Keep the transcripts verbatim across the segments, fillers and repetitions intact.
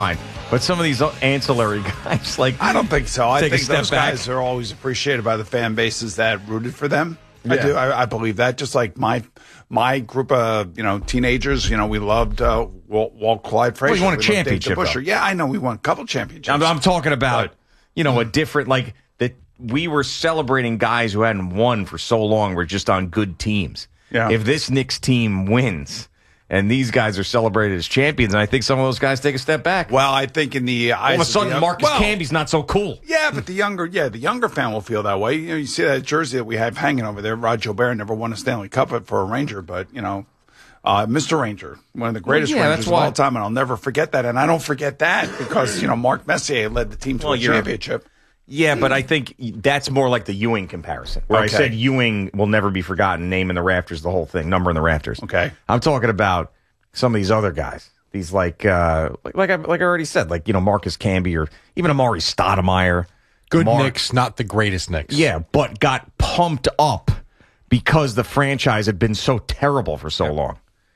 fine. But some of these ancillary guys, like I don't think so. I take a think step those back. guys are always appreciated by the fan bases that rooted for them. I Yeah. do. I, I believe that. Just like my my group of you know teenagers, you know, we loved uh, Walt, Walt Clyde Frazier. Well, you won a We loved Dave championship, DeBusschere. though. Yeah, I know. We won a couple championships. I'm, I'm talking about, But- you know, a different, like, that we were celebrating guys who hadn't won for so long. We're just on good teams. Yeah. If this Knicks team wins and these guys are celebrated as champions, and I think some of those guys take a step back. Well, I think in the eyes All of a sudden, the, Marcus well, Camby's not so cool. Yeah, but the younger, yeah, the younger fan will feel that way. You know, you see that jersey that we have hanging over there. Rod Gilbert never won a Stanley Cup for a Ranger, but you know, uh, Mister Ranger, one of the greatest Well, yeah, Rangers that's of why- all time, and I'll never forget that. And I don't forget that because you know Mark Messier led the team to Well, a you're- championship. Yeah, but I think that's more like the Ewing comparison, where Okay. I said Ewing will never be forgotten, name in the rafters, the whole thing, number in the rafters. Okay. I'm talking about some of these other guys. These like, uh, like, like I like I already said, like you know Marcus Camby or even Amari Stoudemire. Good Mark- Knicks, not the greatest Knicks. Yeah, but got pumped up because the franchise had been so terrible for so long.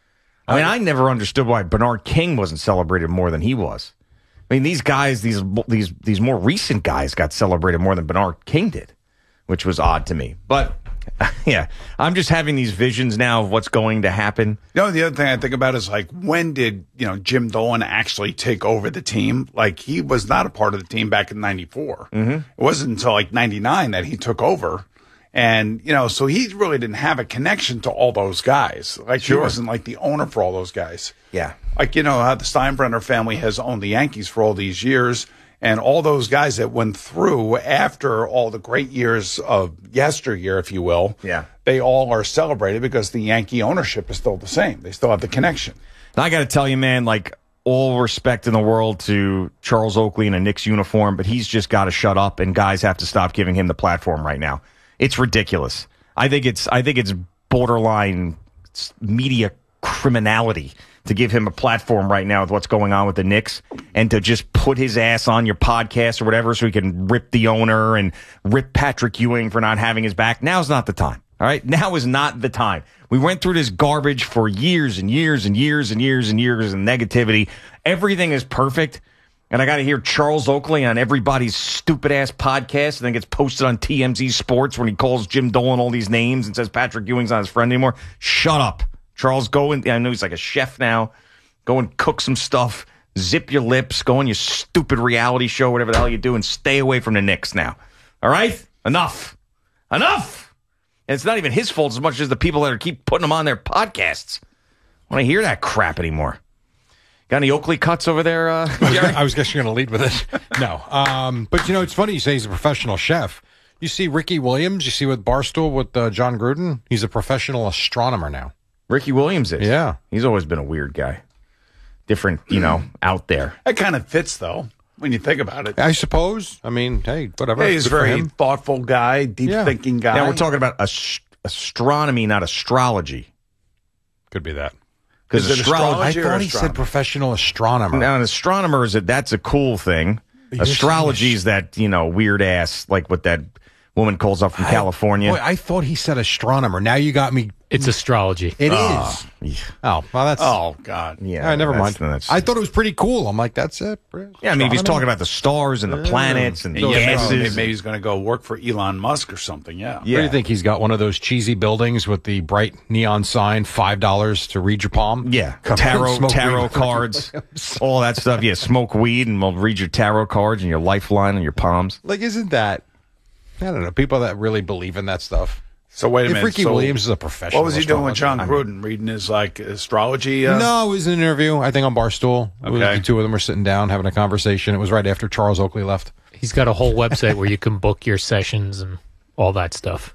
I mean, I never understood why Bernard King wasn't celebrated more than he was. I mean, these guys, these these these more recent guys got celebrated more than Bernard King did, which was odd to me. But yeah, I'm just having these visions now of what's going to happen. You know, the other thing I think about is like, when did, you know, Jim Dolan actually take over the team? Like, he was not a part of the team back in ninety-four. Mm-hmm. It wasn't until like ninety-nine that he took over. And, you know, so he really didn't have a connection to all those guys. Like, Sure. he wasn't like the owner for all those guys. Yeah. Like, you know, how the Steinbrenner family has owned the Yankees for all these years. And all those guys that went through after all the great years of yesteryear, if you will, Yeah. they all are celebrated because the Yankee ownership is still the same. They still have the connection. And I got to tell you, man, like all respect in the world to Charles Oakley in a Knicks uniform, but he's just got to shut up, and guys have to stop giving him the platform right now. It's ridiculous. I think it's I think it's borderline media criminality to give him a platform right now with what's going on with the Knicks, and to just put his ass on your podcast or whatever so he can rip the owner and rip Patrick Ewing for not having his back. Now's not the time. All right? Now is not the time. We went through this garbage for years and years and years and years and years and negativity. Everything is perfect. And I got to hear Charles Oakley on everybody's stupid-ass podcast, and then gets posted on T M Z Sports when he calls Jim Dolan all these names and says Patrick Ewing's not his friend anymore. Shut up. Charles, go and I know he's like a chef now. Go and cook some stuff. Zip your lips. Go on your stupid reality show, whatever the hell you do, and stay away from the Knicks now. All right? Enough. Enough. And it's not even his fault as much as the people that are keep putting him on their podcasts. I don't want to hear that crap anymore. Got any Oakley cuts over there, uh, Jerry? I was guessing you're going to lead with it. No. Um, but, you know, it's funny you say he's a professional chef. You see Ricky Williams, you see with Barstool with uh, John Gruden, he's a professional astronomer now. Ricky Williams is. Yeah. He's always been a weird guy. Different, you know, out there. That kind of fits, though, when you think about it. I suppose. I mean, hey, whatever. Yeah, he's a Good for very him. thoughtful guy, deep-thinking guy. Now we're talking about ast- astronomy, not astrology. Could be that. Because Is it astrology. I astrology or thought he astronomy? said professional astronomer. Now, an astronomer is a, that's a cool thing. You're Astrology saying is that, you know, weird ass, like what that woman calls up from I- California. Boy, I thought he said astronomer. Now you got me. It's astrology. It is. Ah, yeah. Oh, well, that's. Oh, God. Yeah, all right, never mind. that's- that's- I thought it was pretty cool. I'm like, that's it. yeah, I mean, if he's Astronomy? talking about the stars and the planets and the Yeah, maybe, gases. maybe he's going to go work for Elon Musk or something, yeah. Yeah. What do you think? He's got one of those cheesy buildings with the bright neon sign, five dollars to read your palm? Yeah, Come tarot, smoke tarot weed. cards, all that stuff. Yeah, smoke weed and we'll read your tarot cards and your lifeline and your palms. Like, isn't that? I don't know. People that really believe in that stuff. So wait a If minute. Ricky so Williams is a professional. What was he doing with John astrologer, Gruden? Reading his, like, astrology? Uh, No, it was an interview. I think on Barstool. It was Okay. The two of them were sitting down having a conversation. It was right after Charles Oakley left. He's got a whole website where you can book your sessions and all that stuff.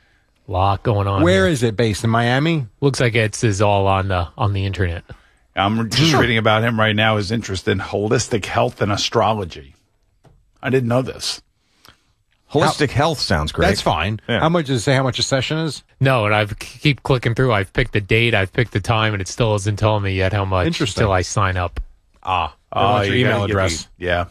A lot going on. Where here. is it based? In Miami? Looks like it's is all on the on the internet. I'm just reading about him right now, his interest in holistic health and astrology. I didn't know this. Holistic health sounds great. That's fine. Yeah. How much does it say how much a session is? No, and I've keep clicking through. I've picked the date, I've picked the time, and it still isn't telling me yet how much Interesting. until I sign up. Ah. Oh, what's your you email gotta give address? the- yeah.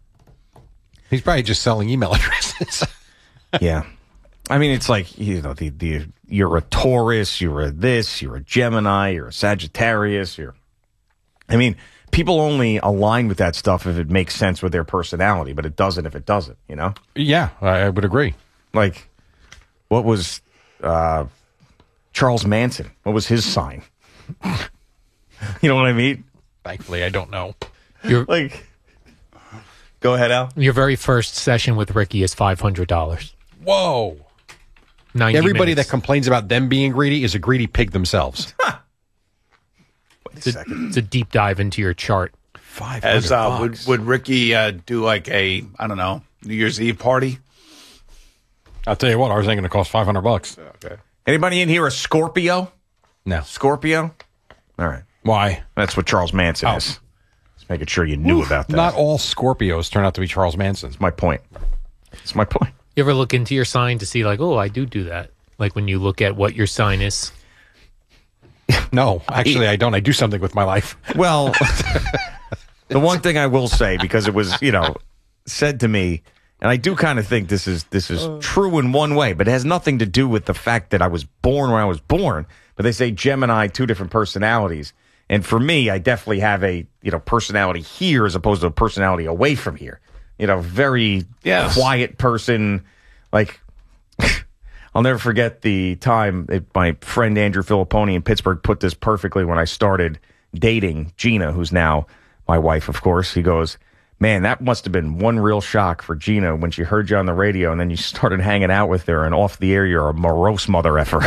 He's probably just selling email addresses. Yeah. I mean, it's like, you know, the, the you're a Taurus, you're a this, you're a Gemini, you're a Sagittarius, you're. I mean, people only align with that stuff if it makes sense with their personality, but it doesn't if it doesn't, you know? Yeah, I, I would agree. Like, what was uh, Charles Manson? What was his sign? You know what I mean? Thankfully, I don't know. Your Like, go ahead, Al. your very first session with Ricky is five hundred dollars. Whoa. ninety Everybody minutes. that complains about them being greedy is a greedy pig themselves. Wait a It's a, second. it's a deep dive into your chart. Five As hundred uh, would bucks. would Ricky uh, do like a I don't know New Year's Eve party? I'll tell you what, ours ain't going to cost five hundred bucks. Okay. Anybody in here a Scorpio? No. Scorpio? All right. Why? That's what Charles Manson Oh. is. Just making sure you knew about that. Not all Scorpios turn out to be Charles Manson. That's my point. That's my point. You ever look into your sign to see, like, oh, I do do that? Like when you look at what your sign is. No, actually, I don't. I do something with my life. Well, the one thing I will say, because it was, you know, said to me, and I do kind of think this is this is true in one way, but it has nothing to do with the fact that I was born when I was born. But they say Gemini, two different personalities. And for me, I definitely have a, you know, personality here as opposed to a personality away from here. You know, very Yes. quiet person. Like, I'll never forget the time that my friend Andrew Filipponi in Pittsburgh put this perfectly when I started dating Gina, who's now my wife, of course. He goes, man, that must have been one real shock for Gina when she heard you on the radio and then you started hanging out with her and off the air you're a morose mother effer.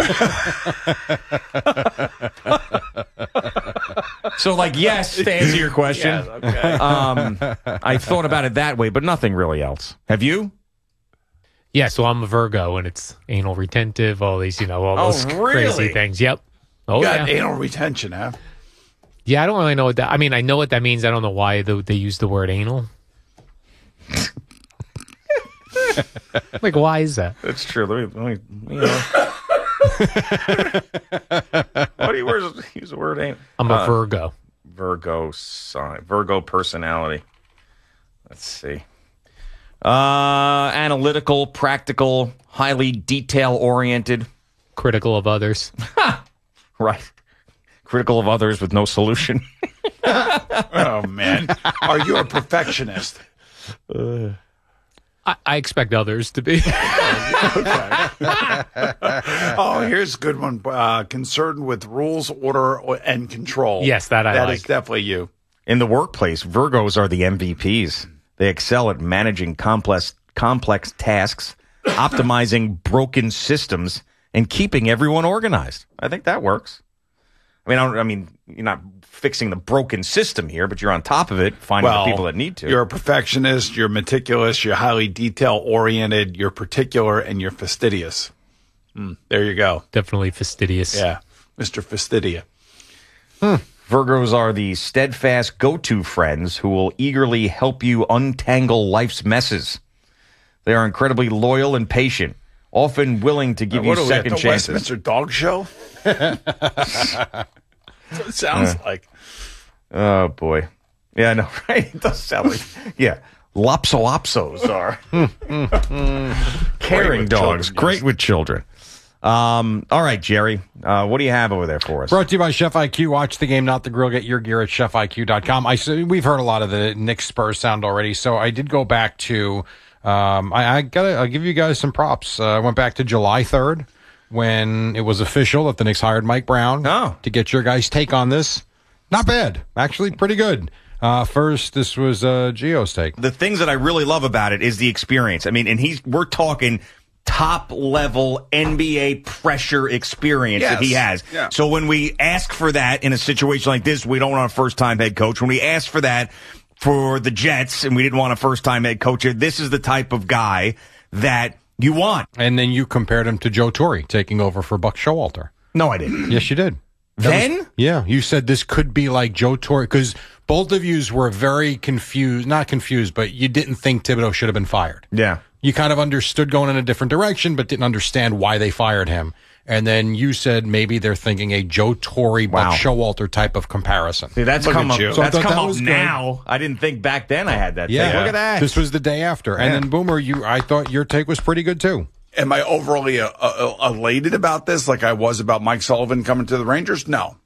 So, like, yes, to answer your question, Yes, okay. um, I thought about it that way, but nothing really else. Have you? Yeah, so I'm a Virgo, and it's anal retentive, all these, you know, all Oh, those really? crazy things. Yep. Oh, You got yeah. anal retention, huh? Yeah, I don't really know what that. I mean, I know what that means. I don't know why the, they use the word anal. Like, why is that? That's true. Let me, let me you know. What do you where's, use the word ain't? I'm a Uh, Virgo. Virgo sign, Virgo personality. Let's see. Uh, analytical, practical, highly detail oriented. Critical of others. Right. Critical of others with no solution. Oh man, are you a perfectionist? I, I expect others to be. Oh, here's a good one. Uh, concerned with rules, order, and control. Yes, that I That like. is definitely you. In the workplace, Virgos are the M V Ps. They excel at managing complex complex tasks, optimizing broken systems, and keeping everyone organized. I think that works. I mean, I, don't, I mean, you're not fixing the broken system here, but you're on top of it, finding Well, the people that need to. You're a perfectionist. You're meticulous. You're highly detail oriented. You're particular, and you're fastidious. Mm, there you go. Definitely fastidious. Yeah, Mister Fastidia. Virgos are the steadfast go-to friends who will eagerly help you untangle life's messes. They are incredibly loyal and patient, often willing to give what you are we at, second the chances. Westminster Dog Show? That's what it sounds like. Oh, boy. Yeah, I know, right? It does sound like, yeah. Lopso-opsos are caring with dogs. children, Great yes. with children. Um, all right, Jerry. Uh, what do you have over there for us? Brought to you by Chef I Q. Watch the game, not the grill. Get your gear at chef I Q dot com. I, we've heard a lot of the Knicks Spurs sound already, so I did go back to, um, I, I gotta, I'll give you guys some props. Uh, I went back to July third when it was official that the Knicks hired Mike Brown Oh. to get your guys' take on this. Not bad. Actually, pretty good. Uh, first, this was uh, Gio's take. The things that I really love about it is the experience. I mean, and he's we're talking top level N B A pressure experience that he Yes. has. Yeah. So when we ask for that in a situation like this, we don't want a first time head coach. When we ask for that for the Jets and we didn't want a first time head coach, this is the type of guy that you want. And then you compared him to Joe Torre taking over for Buck Showalter. No, I didn't. Yes, you did. Then? Yeah, you said this could be like Joe Torre because both of yous were very confused, not confused, but you didn't think Thibodeau should have been fired. Yeah. You kind of understood going in a different direction, but didn't understand why they fired him. And then you said maybe they're thinking a Joe Torre, Wow. Buck Showalter type of comparison. See, that's Look come at up, you. So I that's thought come that up was good. now. I didn't think back then I had that. Yeah, take. Look at that. This was the day after, and Yeah. then Boomer, you, I thought your take was pretty good too. Am I overly uh, uh, elated about this like I was about Mike Sullivan coming to the Rangers? No.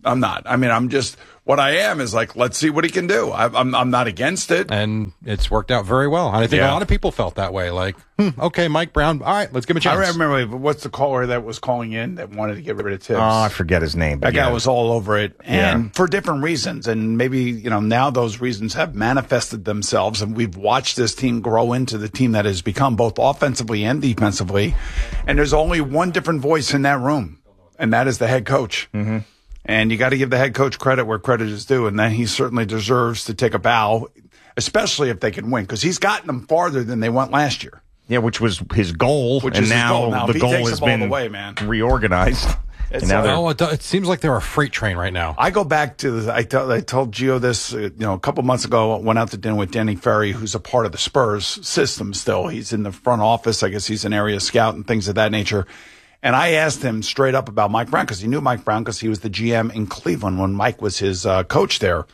I'm not. I mean, I'm just, what I am is like, let's see what he can do. I, I'm I'm not against it. And it's worked out very well. And I think Yeah. a lot of people felt that way. Like, hmm, okay, Mike Brown, all right, let's give him a chance. I remember, what's the caller that was calling in that wanted to get rid of Tibbs? Oh, I forget his name. But That yeah. guy was all over it, and Yeah. for different reasons. And maybe, you know, now those reasons have manifested themselves, and we've watched this team grow into the team that has become, both offensively and defensively. And there's only one different voice in that room, and that is the head coach. Mm-hmm. And you got to give the head coach credit where credit is due, and then he certainly deserves to take a bow, especially if they can win, because he's gotten them farther than they went last year. Yeah, which was his goal, Which and is his now, goal. Now, the if he goal takes has the ball been away, man. reorganized. It's And now all- they're- Oh, it, do- it seems like they're a freight train right now. I go back to the, I, tell, I told Gio this, uh, you know, a couple months ago. I went out to dinner with Danny Ferry, who's a part of the Spurs system still. He's in the front office. I guess he's an area scout and things of that nature. And I asked him straight up about Mike Brown, because he knew Mike Brown because he was the G M in Cleveland when Mike was his uh, coach there.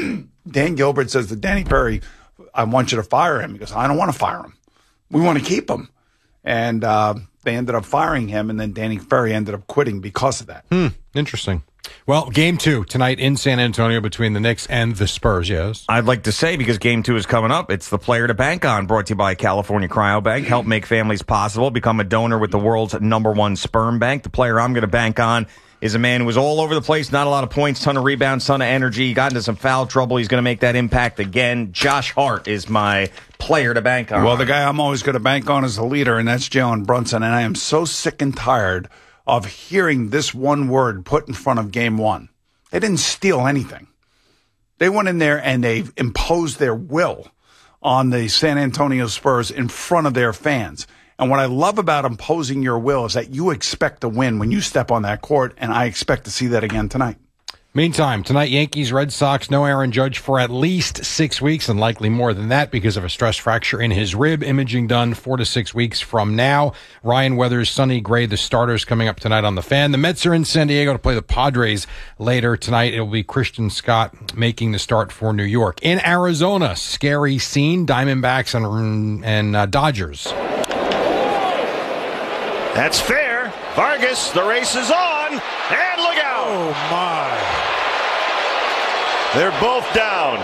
Dan Gilbert says to Danny Ferry, I want you to fire him. He goes, I don't want to fire him. We want to keep him. And uh, they ended up firing him, and then Danny Ferry ended up quitting because of that. Hmm, interesting. Well, game two tonight in San Antonio between the Knicks and the Spurs, yes. I'd like to say, because game two is coming up, it's the player to bank on, brought to you by California Cryobank. Help make families possible. Become a donor with the world's number one sperm bank. The player I'm going to bank on is a man who was all over the place, not a lot of points, ton of rebounds, ton of energy. He got into some foul trouble. He's going to make that impact again. Josh Hart is my player to bank on. Well, the guy I'm always going to bank on is the leader, and that's Jalen Brunson. And I am so sick and tired of hearing this one word put in front of game one. They didn't steal anything. They went in there and they imposed their will on the San Antonio Spurs in front of their fans. And what I love about imposing your will is that you expect to win when you step on that court, and I expect to see that again tonight. Meantime, tonight, Yankees, Red Sox, no Aaron Judge for at least six weeks and likely more than that because of a stress fracture in his rib. Imaging done four to six weeks from now. Ryan Weathers, Sonny Gray, the starters coming up tonight on the Fan. The Mets are in San Diego to play the Padres later tonight. It will be Christian Scott making the start for New York. In Arizona, scary scene, Diamondbacks and, and uh, Dodgers. That's fair. Vargas, the race is on, and look out! Oh, my. They're both down.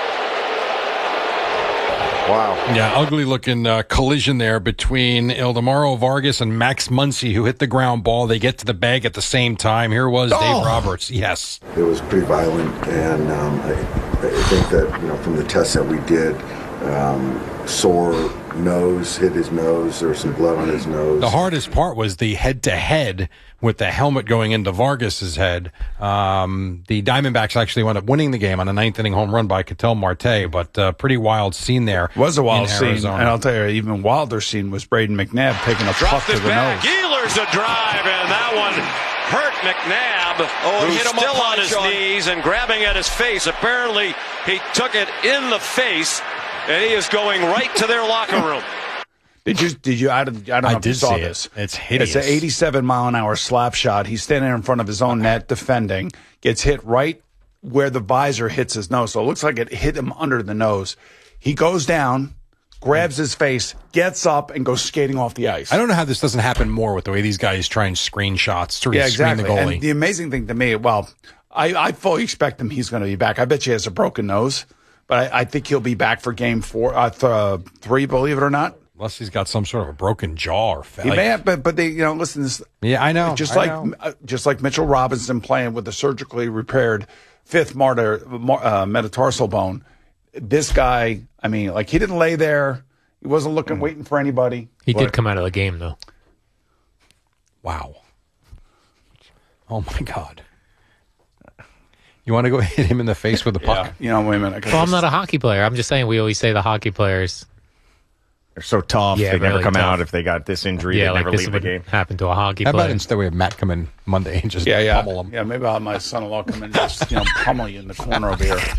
Wow. Yeah, ugly looking uh, collision there between Ildemaro Vargas and Max Muncy, who hit the ground ball. They get to the bag at the same time. Here was Oh. Dave Roberts. Yes. It was pretty violent, and um, I, I think that, you know, from the tests that we did, um, sore nose, hit his nose, there was some blood on his nose. The hardest part was the head-to-head with the helmet going into Vargas's head. Um, the Diamondbacks actually wound up winning the game on a ninth-inning home run by Ketel Marte, but uh, pretty wild scene there. It was a wild in scene, Arizona. and I'll tell you, even wilder scene was Braden McNabb taking a puck Dropped to it the back. nose. Ehlers a drive, and that one hurt McNabb, Oh, it who's hit him still up high, on his Sean. knees and grabbing at his face. Apparently, he took it in the face, and he is going right to their locker room. Did you? Did you? I don't, I don't know I if you did saw see it. this. It's hideous. It's an eighty-seven mile an hour slap shot. He's standing in front of his own net defending. Gets hit right where the visor hits his nose. So it looks like it hit him under the nose. He goes down, grabs his face, gets up, and goes skating off the ice. I don't know how this doesn't happen more with the way these guys try and screen shots to Yeah, screen exactly. the goalie. And the amazing thing to me, well, I, I fully expect him. He's going to be back. I bet you he has a broken nose, but I, I think he'll be back for game four, uh, th- uh, three. Believe it or not. Unless he's got some sort of a broken jaw or fa- He like- may have, but, but they, you know, listen, this, Yeah, I know. just I like know. uh, just like Mitchell Robinson playing with a surgically repaired fifth martyr, uh, metatarsal bone. This guy, I mean, like he didn't lay there. He wasn't looking, waiting for anybody. He But did come out of the game, though. Wow. Oh, my God. You want to go hit him in the face with the puck? Yeah, you know, wait a minute. I gotta Well, I'm just- not a hockey player. I'm just saying we always say the hockey players. They're so tough. Yeah, they never really come tough. out. If they got this injury, Yeah, they like never this leave the would game. happen to a hockey How player. about instead we have Matt come in Monday and just yeah, yeah, pummel him? yeah. Maybe I'll have my son-in-law come and just you know pummel you in the corner over here.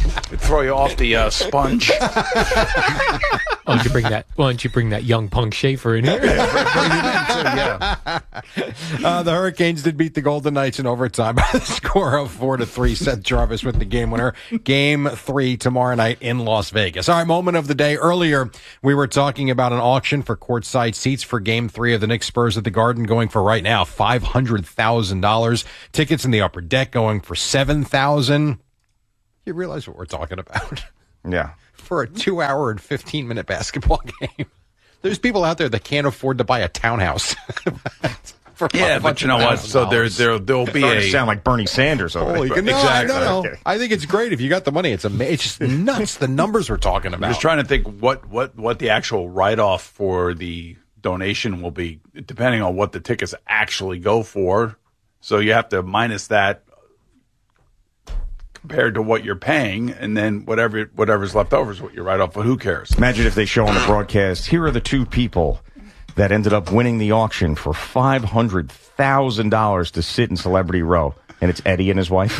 Throw you off the uh, sponge. Why don't you bring that? Why don't you bring that young punk Schaefer in here? Yeah. Uh, the Hurricanes did beat the Golden Knights in overtime by the score of four to three. Seth Jarvis with the game winner. Game three tomorrow night in Las Vegas. All right, moment of the day. Earlier, we were talking about an auction for courtside seats for Game three of the Knicks Spurs at the Garden, going for right now five hundred thousand dollars. Tickets in the upper deck going for seven thousand dollars. You realize what we're talking about? Yeah. For a two-hour and fifteen-minute basketball game. There's people out there that can't afford to buy a townhouse. for Yeah, but you know what? So there, there, there'll be Starting a. to sound like Bernie Sanders over Holy there. no, Exactly. no, no. Okay. I think it's great if you got the money. It's amazing. It's just nuts. The numbers we're talking about. I'm just trying to think what, what, what the actual write-off for the donation will be, depending on what the tickets actually go for. So you have to minus that compared to what you're paying, and then whatever whatever's left over is what you write off. But who cares? Imagine if they show on the broadcast, here are the two people that ended up winning the auction for five hundred thousand dollars to sit in Celebrity Row. And it's Eddie and his wife.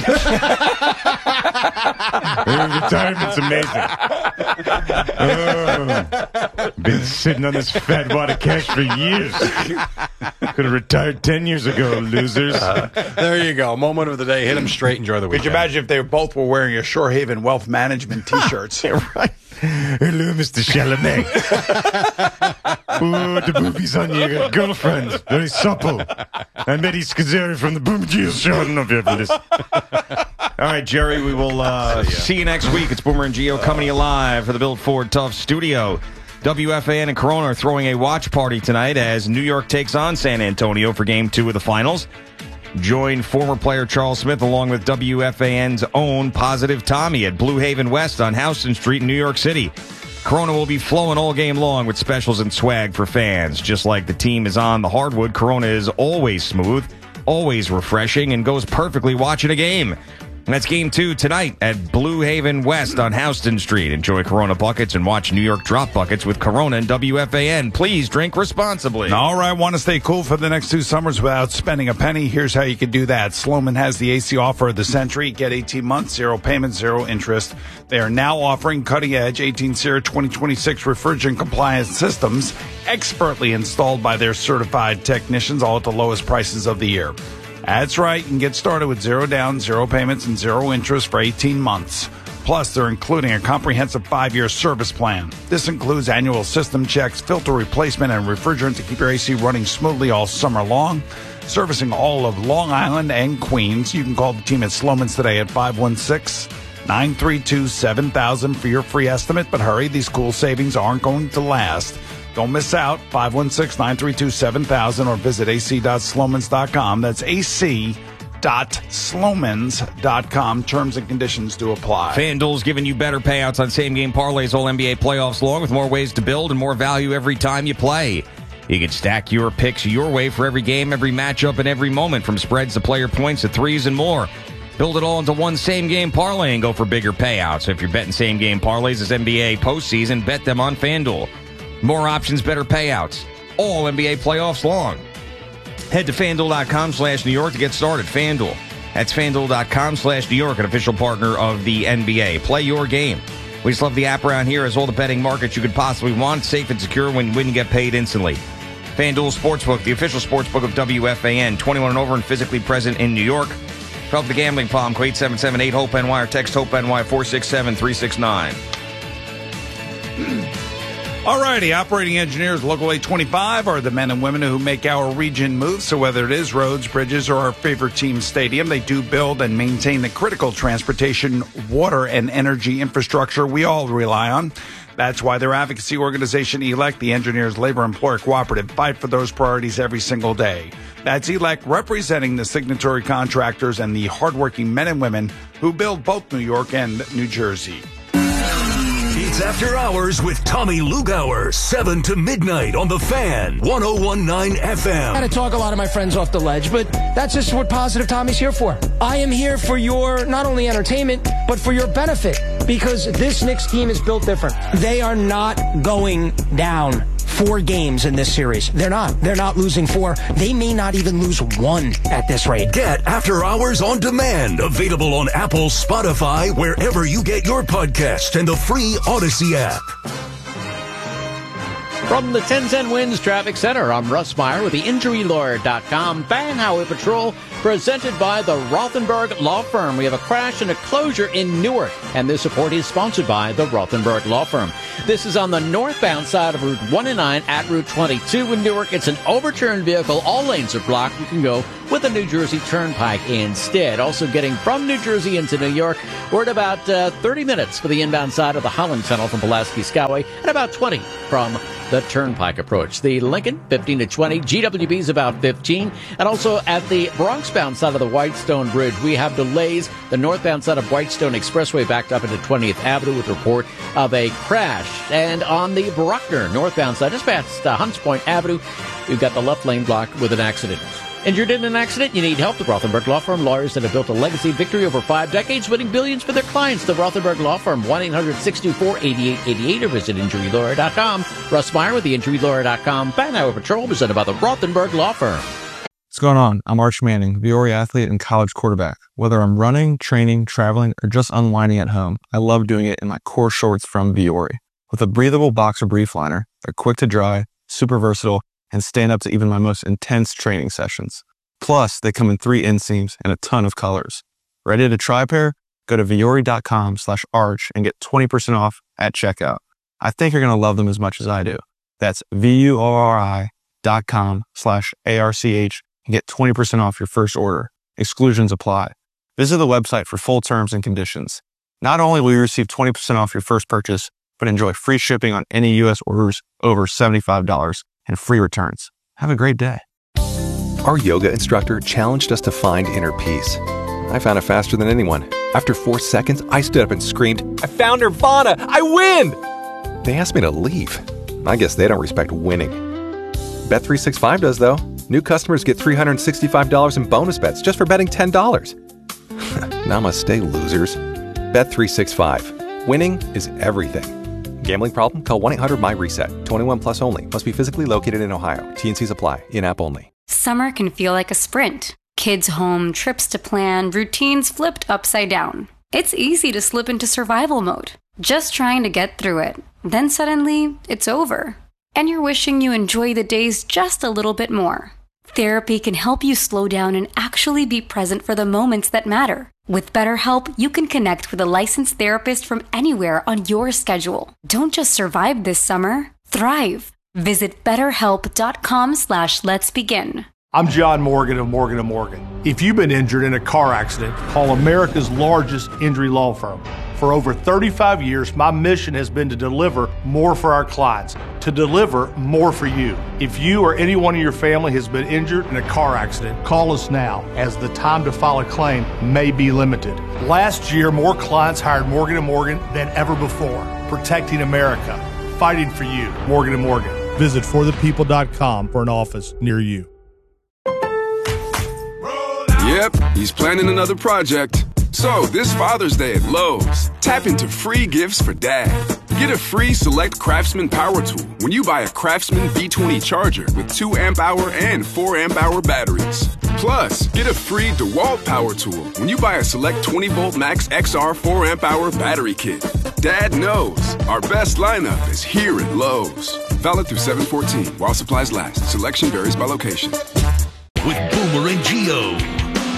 Retirement's amazing. Oh, been sitting on this fat wad of cash for years. Could have retired ten years ago, losers. Uh, There you go. Moment of the day. Hit them straight. Enjoy the Could weekend. you imagine if they both were wearing your Shorehaven Wealth Management T-shirts? Yeah, right. Hello, Mister Chalamet. Oh, the boobies on your girlfriend. Very supple. I'm Eddie Scazzeri from the Boom Geo Show. I don't know if you ever listened. All right, Jerry, we will uh, see you next week. It's Boomer and Geo coming to you live for the Build Ford Tough studio. W F A N and Corona are throwing a watch party tonight as New York takes on San Antonio for Game two of the Finals. Join former player Charles Smith along with W F A N's own Positive Tommy at Blue Haven West on Houston Street in New York City. Corona will be flowing all game long with specials and swag for fans. Just like the team is on the hardwood, Corona is always smooth, always refreshing, and goes perfectly watching a game. And that's Game two tonight at Blue Haven West on Houston Street. Enjoy Corona buckets and watch New York drop buckets with Corona and W F A N. Please drink responsibly. All right, want to stay cool for the next two summers without spending a penny? Here's how you can do that. Sloman has the A C offer of the century. Get eighteen months, zero payment, zero interest. They are now offering cutting-edge eighteen SEER twenty twenty-six refrigerant compliance systems expertly installed by their certified technicians, all at the lowest prices of the year. That's right. You can get started with zero down, zero payments, and zero interest for eighteen months. Plus, they're including a comprehensive five-year service plan. This includes annual system checks, filter replacement, and refrigerant to keep your A C running smoothly all summer long. Servicing all of Long Island and Queens. You can call the team at Sloman's today at five one six, nine three two, seven thousand for your free estimate. But hurry, these cool savings aren't going to last. Don't miss out. five one six, nine three two, seven thousand or visit a c dot slomans dot com. That's a c dot slomans dot com. Terms and conditions do apply. FanDuel's giving you better payouts on same-game parlays all N B A playoffs long with more ways to build and more value every time you play. You can stack your picks your way for every game, every matchup, and every moment, from spreads to player points to threes and more. Build it all into one same-game parlay and go for bigger payouts. So if you're betting same-game parlays this N B A postseason, bet them on FanDuel. More options, better payouts. All N B A playoffs long. Head to FanDuel.com slash New York to get started. FanDuel. That's FanDuel.com slash New York, an official partner of the N B A. Play your game. We just love the app around here as all the betting markets you could possibly want. Safe and secure when, when you get paid instantly. FanDuel Sportsbook, the official sportsbook of W F A N. twenty-one and over and physically present in New York. Help the gambling problem. Call eight seven seven, eight, HOPE N Y or text HOPE-N-Y four six seven, three six nine. All righty, operating engineers, Local eight twenty-five, are the men and women who make our region move. So whether it is roads, bridges, or our favorite team stadium, they do build and maintain the critical transportation, water, and energy infrastructure we all rely on. That's why their advocacy organization, E L E C, the Engineers Labor Employer Cooperative, fight for those priorities every single day. That's E L E C representing the signatory contractors and the hardworking men and women who build both New York and New Jersey. It's After Hours with Tommy Lugauer, seven to midnight on The Fan, one oh one point nine F M. I had to talk a lot of my friends off the ledge, but that's just what Positive Tommy's here for. I am here for your, not only entertainment, but for your benefit, because this Knicks team is built different. They are not going down. four games in this series. They're not. They're not losing four. They may not even lose one at this rate. Get After Hours on Demand. Available on Apple, Spotify, wherever you get your podcast, and the free Odyssey app. From the ten ten Winds Traffic Center, I'm Russ Meyer with the Injury Lawyer dot com Fan Highway Patrol, presented by the Rothenberg Law Firm. We have a crash and a closure in Newark, and this report is sponsored by the Rothenberg Law Firm. This is on the northbound side of Route one and nine at Route twenty-two in Newark. It's an overturned vehicle. All lanes are blocked. You can go with the New Jersey Turnpike instead. Also getting from New Jersey into New York, we're at about uh, thirty minutes for the inbound side of the Holland Tunnel from Pulaski Skyway, and about twenty from the Turnpike approach. The Lincoln, fifteen to twenty. G W B is about fifteen. And also at the Bronx-bound side of the Whitestone Bridge, we have delays. The northbound side of Whitestone Expressway backed up into twentieth Avenue with a report of a crash. And on the Bruckner northbound side, just past uh, Hunts Point Avenue, we've got the left lane blocked with an accident. Injured in an accident? You need help. The Rothenberg Law Firm, lawyers that have built a legacy victory over five decades, winning billions for their clients. The Rothenberg Law Firm, one eight hundred six two four eight eight eight eight, or visit injury lawyer dot com. Russ Meyer with the injury lawyer dot com Fan Hour Patrol, presented by the Rothenberg Law Firm. What's going on? I'm Arch Manning, Viore athlete and college quarterback. Whether I'm running, training, traveling, or just unwinding at home, I love doing it in my core shorts from Viore. With a breathable boxer brief liner, they're quick to dry, super versatile, and stand up to even my most intense training sessions. Plus, they come in three inseams and a ton of colors. Ready to try a pair? Go to Viore dot com slash arch and get twenty percent off at checkout. I think you're going to love them as much as I do. That's V-U-O-R-I dot com slash A-R-C-H and get twenty percent off your first order. Exclusions apply. Visit the website for full terms and conditions. Not only will you receive twenty percent off your first purchase, but enjoy free shipping on any U S orders over seventy-five dollars and free returns. Have a great day. Our yoga instructor challenged us to find inner peace. I found it faster than anyone. After four seconds, I stood up and screamed, "I found Nirvana! I win!" They asked me to leave. I guess they don't respect winning. Bet three sixty-five does, though. New customers get three hundred sixty-five dollars in bonus bets just for betting ten dollars. Namaste, losers. Bet three sixty-five. Winning is everything. Gambling problem? Call one eight hundred my reset. twenty-one plus only. Must be physically located in Ohio. T and Cs apply. In-app only. Summer can feel like a sprint. Kids home, trips to plan, routines flipped upside down. It's easy to slip into survival mode, just trying to get through it. Then suddenly, it's over. And you're wishing you enjoy the days just a little bit more. Therapy can help you slow down and actually be present for the moments that matter. With BetterHelp, you can connect with a licensed therapist from anywhere on your schedule. Don't just survive this summer, thrive. Visit betterhelp dot com slash let's begin. I'm John Morgan of Morgan and Morgan. If you've been injured in a car accident, call America's largest injury law firm. For over thirty-five years, my mission has been to deliver more for our clients, to deliver more for you. If you or anyone in your family has been injured in a car accident, call us now, as the time to file a claim may be limited. Last year, more clients hired Morgan and Morgan than ever before, protecting America, fighting for you. Morgan and Morgan. Visit for the people dot com for an office near you. Yep, he's planning another project. So, this Father's Day at Lowe's, tap into free gifts for Dad. Get a free Select Craftsman power tool when you buy a Craftsman B twenty charger with two amp hour and four amp hour batteries. Plus, get a free DeWalt power tool when you buy a Select twenty volt Max X R four amp hour battery kit. Dad knows our best lineup is here at Lowe's. Valid through seven fourteen while supplies last. Selection varies by location. With Boomer and Gio.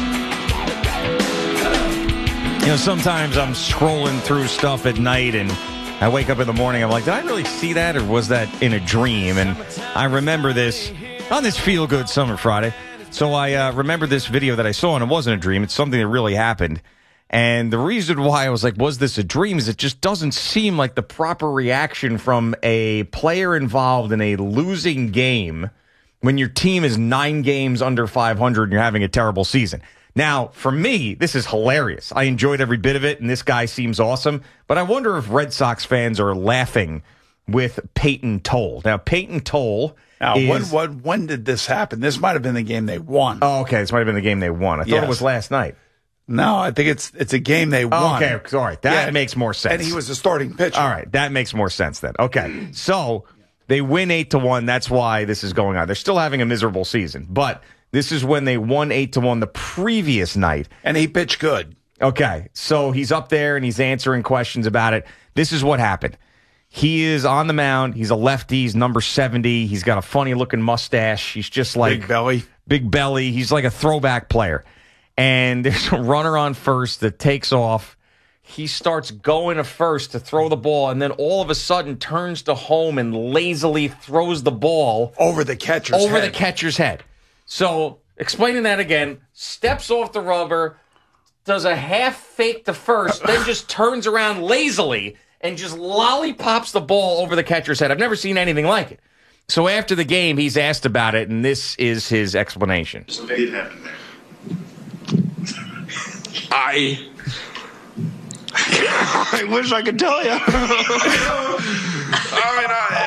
You know, sometimes I'm scrolling through stuff at night and I wake up in the morning, I'm like, did I really see that or was that in a dream? And I remember this on this feel-good summer Friday. So I uh, remember this video that I saw, and it wasn't a dream. It's something that really happened. And the reason why I was like, was this a dream, is it just doesn't seem like the proper reaction from a player involved in a losing game when your team is nine games under five hundred and you're having a terrible season. Now, for me, this is hilarious. I enjoyed every bit of it, and this guy seems awesome. But I wonder if Red Sox fans are laughing with Peyton Toll. Now, Peyton Toll Now, is... when, when, when did this happen? This might have been the game they won. Oh, okay. This might have been the game they won. I thought Yes. it was last night. No, I think it's it's a game they Oh, won. okay, all right. That Yeah. makes more sense. And he was a starting pitcher. All right, that makes more sense then. Okay, so They win eight to one. That's why this is going on. They're still having a miserable season, but this is when they won eight to one the previous night. And he pitched good. Okay, so he's up there and he's answering questions about it. This is what happened. He is on the mound. He's a lefty. He's number seventy. He's got a funny-looking mustache. He's just like... Big belly. Big belly. He's like a throwback player. And there's a runner on first that takes off. He starts going to first to throw the ball, and then all of a sudden turns to home and lazily throws the ball... Over the catcher's over head. the catcher's head. So, explaining that again, steps off the rubber, does a half fake to first, then just turns around lazily and just lollipops the ball over the catcher's head. I've never seen anything like it. So after the game, he's asked about it, and this is his explanation. What did happen there? I... I wish I could tell you. I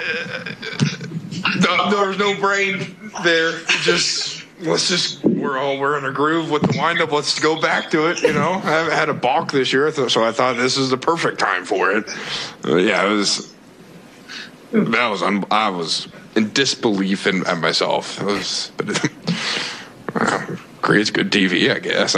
mean, I, uh, there was no brain there. Just let's just we're all we're in a groove with the windup. Let's go back to it. You know, I haven't had a balk this year, so I thought this is the perfect time for it. Uh, yeah, it was. That was un- I was in disbelief in at myself. It was, but it, uh, creates good T V, I guess.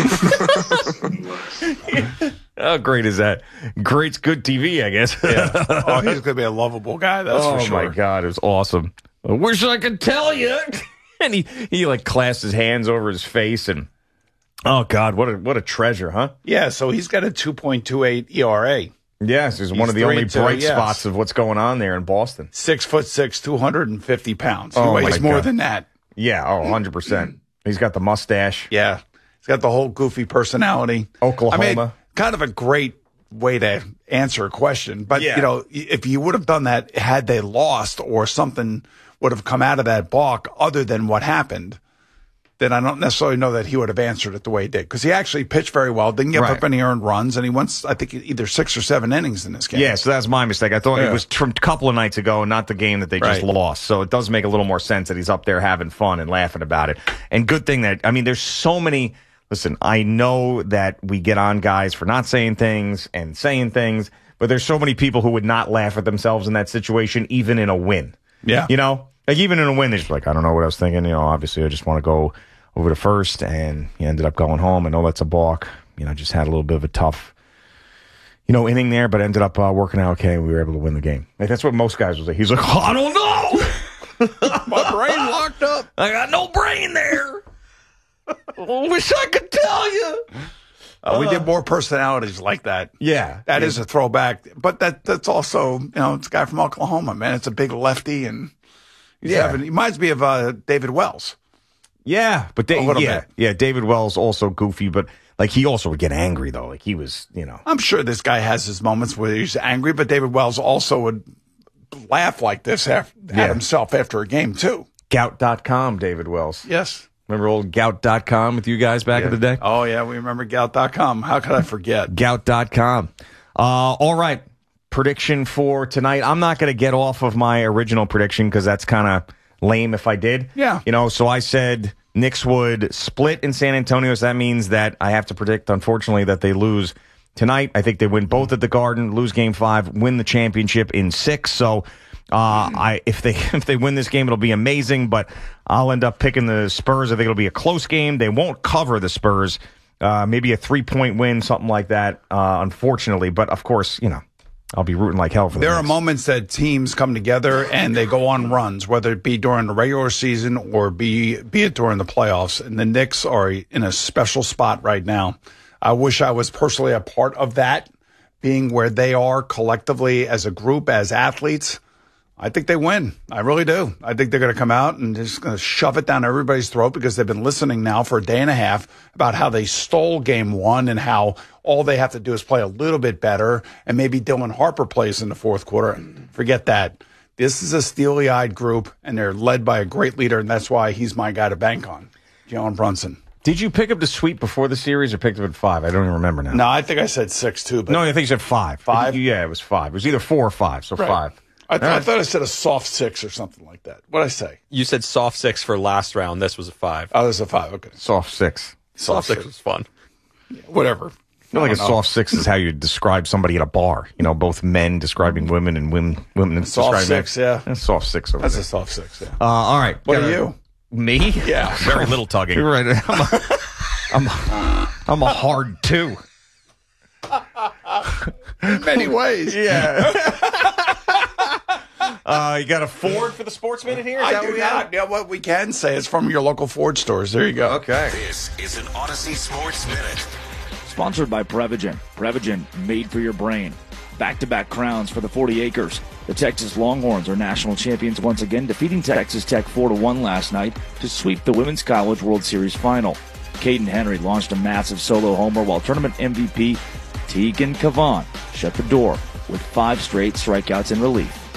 I don't know. How great is that? Great's good T V, I guess. Yeah. Oh, he's going to be a lovable guy, that's oh, for sure. Oh, my God. It was awesome. I wish I could tell you. And he, he like, clasped his hands over his face. And, oh, God, what a what a treasure, huh? Yeah, so he's got a two point two eight E R A. Yes, he's, he's one of the only bright two, yes. spots of what's going on there in Boston. Six foot six, two hundred fifty pounds. He oh, weighs more God. than that. Yeah, oh, one hundred percent. He's got the mustache. Yeah. He's got the whole goofy personality. Oklahoma. I mean, kind of a great way to answer a question. But, yeah. you know, if you would have done that had they lost or something would have come out of that balk other than what happened, then I don't necessarily know that he would have answered it the way he did. Because he actually pitched very well, didn't give right. up any earned runs, and he went, I think, either six or seven innings in this game. Yeah, so that's my mistake. I thought yeah. it was from a couple of nights ago, not the game that they just right. lost. So it does make a little more sense that he's up there having fun and laughing about it. And good thing that, I mean, there's so many... Listen, I know that we get on guys for not saying things and saying things, but there's so many people who would not laugh at themselves in that situation, even in a win. Yeah. You know, like even in a win, they're just like, I don't know what I was thinking. You know, obviously I just want to go over to first, and he ended up going home. I know that's a balk. You know, just had a little bit of a tough, you know, inning there, but ended up uh, working out okay. We were able to win the game. Like, that's what most guys will say. He's like, oh, I don't know. My brain locked up. I got no brain there. I wish I could tell you. Uh, we did more personalities like that. Yeah. That yeah. is a throwback. But that that's also, you know, it's a guy from Oklahoma, man. It's a big lefty, and he's yeah. having, he reminds me of uh, David Wells. Yeah. But da- yeah, bit. yeah, David Wells also goofy, but like he also would get angry, though. Like he was, you know. I'm sure this guy has his moments where he's angry, but David Wells also would laugh like this at yeah. himself after a game, too. Gout dot com, David Wells. Yes. Remember old Gout dot com with you guys back yeah. in the day? Oh, yeah, we remember Gout dot com. How could I forget? Gout dot com. Uh, all right, prediction for tonight. I'm not going to get off of my original prediction because that's kind of lame if I did. Yeah. You know, so I said Knicks would split in San Antonio, so that means that I have to predict, unfortunately, that they lose tonight. I think they win both at the Garden, lose game five, win the championship in six, so... Uh, I if they if they win this game, it'll be amazing. But I'll end up picking the Spurs. I think it'll be a close game. They won't cover the Spurs. Uh, maybe a three point win, something like that. Uh, unfortunately, but of course, you know, I'll be rooting like hell for them. There are moments that teams come together and they go on runs, whether it be during the regular season or be be it during the playoffs. And the Knicks are in a special spot right now. I wish I was personally a part of that, being where they are collectively as a group, as athletes. I think they win. I really do. I think they're going to come out and just going to shove it down everybody's throat because they've been listening now for a day and a half about how they stole game one and how all they have to do is play a little bit better, and maybe Dylan Harper plays in the fourth quarter. Forget that. This is a steely-eyed group, and they're led by a great leader, and that's why he's my guy to bank on, Jalen Brunson. Did you pick up the sweep before the series or picked up at five? I don't even remember now. No, I think I said six, too. But no, I think you said five. Five? Yeah, it was five. It was either four or five, so right. five. I, th- right. I thought I said a soft six or something like that. What'd I say? You said soft six for last round. This was a five. Oh, this is a five. Okay. Soft six. Soft, soft six. six was fun. Yeah, whatever. feel like a don't know. soft six is how you describe somebody at a bar. You know, both men describing women and women women Soft describing six, men. yeah. That's soft six over That's there. a soft six, yeah. Uh, all right. What gotta- are you? Me? Yeah. Very little tugging. You're right. I'm a, I'm a, I'm a hard two. In many ways. Yeah. uh, you got a Ford for the Sports Minute here? Is I that do what we not. have? Yeah, what we can say is from your local Ford stores. There you go. Okay. This is an Odyssey Sports Minute. Sponsored by Prevagen. Prevagen, made for your brain. Back-to-back crowns for the forty acres. The Texas Longhorns are national champions once again, defeating Texas Tech four to one last night to sweep the Women's College World Series final. Caden Henry launched a massive solo homer while tournament M V P Tegan Cavan shut the door with five straight strikeouts in relief.